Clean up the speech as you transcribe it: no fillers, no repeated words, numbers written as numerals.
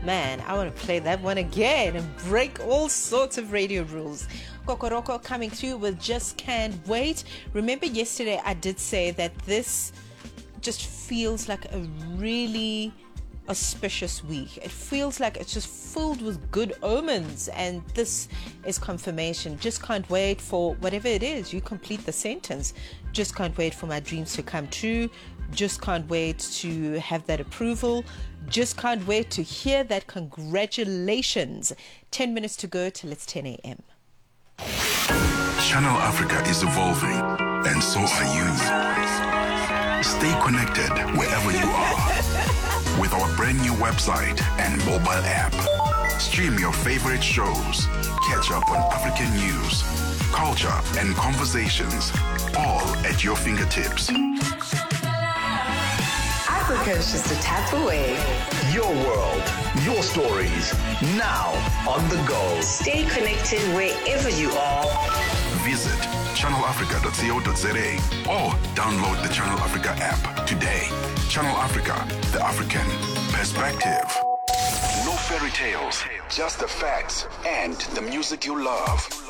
Man, I want to play that one again and break all sorts of radio rules. Kokoroko coming through with Just Can't Wait. Remember yesterday I did say that this just feels like a really auspicious week. It feels like it's just filled with good omens, and this is confirmation. Just can't wait for whatever it is. You complete the sentence. Just can't wait for my dreams to come true. Just can't wait to have that approval. Just can't wait to hear that congratulations. 10 minutes to go till it's 10 a.m. Channel Africa is evolving, and so are you. Stay connected wherever you are with our brand new website and mobile app. Stream your favorite shows, catch up on African news, culture, and conversations, all at your fingertips. Africa is just a tap away. Your world, your stories, now on the go. Stay connected wherever you are. Visit channelafrica.co.za or download the Channel Africa app today. Channel Africa, the African perspective. No fairy tales, just the facts and the music you love.